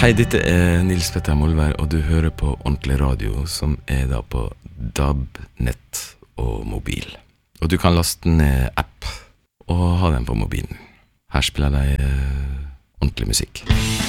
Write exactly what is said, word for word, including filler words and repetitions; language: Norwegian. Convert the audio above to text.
Hei, dette er Nils Petter Molvær, og du hører på Ordentlig Radio, som er da på D A B, nett og mobil. Og du kan laste ned app og ha den på mobilen. Her spiller de uh, ordentlig musikk.